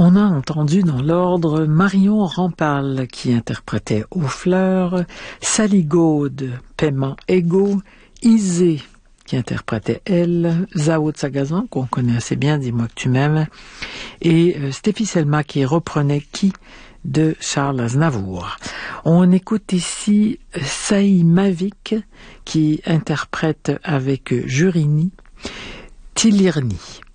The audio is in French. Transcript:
On a entendu dans l'ordre Marion Rampal qui interprétait Aux fleurs, Sally Gaude, Paiement égaux, Isée qui interprétait Elle, Zao Tsagazan qu'on connaît assez bien, Dis-moi que tu m'aimes, et Stéphie Selma qui reprenait Qui de Charles Aznavour. On écoute ici Saï Mavik qui interprète avec Jurini Tilirni.